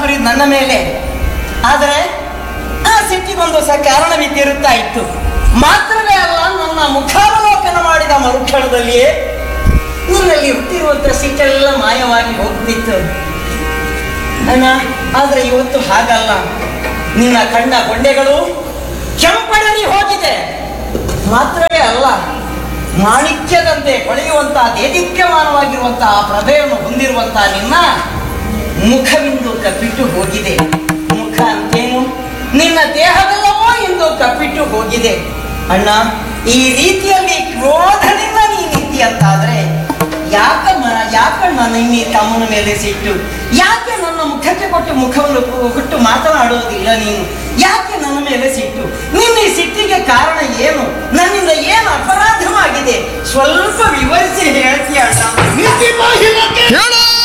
ಸುರಿದು ನನ್ನ ಮೇಲೆ. ಆದರೆ ಆ ಸಿಟ್ಟಿಗೊಂದು ಕಾರಣವಿದ್ದಿರುತ್ತಾ ಇತ್ತು. ಮಾತ್ರವೇ ಅಲ್ಲ, ನನ್ನ ಮುಖಾವಲೋಕನ ಮಾಡಿದ ಮರುಕ್ಷಣದಲ್ಲಿಯೇ ನಿನ್ನಲ್ಲಿ ಹುಟ್ಟಿರುವಂಥ ಸಿಟ್ಟೆಲ್ಲ ಮಾಯವಾಗಿ ಹೋಗ್ತಿತ್ತು ಅಣ್ಣ. ಆದರೆ ಇವತ್ತು ಹಾಗಲ್ಲ. ನಿನ್ನ ಕಣ್ಣ ಗೊಂಡೆಗಳು ಕೆಂಪಡರಿ ಹೋಗಿದೆ. ಮಾತ್ರವೇ ಅಲ್ಲ, ಮಾಣಿಕ್ಯದಂತೆ ಹೊಳೆಯುವಂತಹ ದೇದೀಪ್ಯಮಾನವಾಗಿರುವಂತಹ ಪ್ರಭೆಯನ್ನು ಹೊಂದಿರುವಂತಹ ನಿನ್ನ ಮುಖವಿಂದು ಕಪ್ಪಿಟ್ಟು ಹೋಗಿದೆ. ಮುಖ ಅಂತೇನು, ನಿನ್ನ ದೇಹವೆಲ್ಲವೋ ಎಂದು ಕಪ್ಪಿಟ್ಟು ಹೋಗಿದೆ ಅಣ್ಣ. ಈ ರೀತಿಯಲ್ಲಿ ಕ್ರೋಧದಿಂದ ನೀನಿದ್ದಿ ಅಂತಾದ್ರೆ ಯಾಕಣ್ಣ ನಿನ್ನ ತಮ್ಮನ ಮೇಲೆ ಸಿಟ್ಟು? ಯಾಕೆ ನನ್ನ ಮುಖಕ್ಕೆ ಮುಖವನ್ನು ಕೊಟ್ಟು ಮಾತನಾಡುವುದಿಲ್ಲ ನೀನು? ಯಾಕೆ ನನ್ನ ಮೇಲೆ ಸಿಟ್ಟು? ನಿನ್ನ ಈ ಸಿಟ್ಟಿಗೆ ಕಾರಣ ಏನು? ನನ್ನಿಂದ ಏನು ಅಪರಾಧವಾಗಿದೆ? ಸ್ವಲ್ಪ ವಿವರಿಸಿ ಹೇಳ್ತೀಯ ಅಣ್ಣ.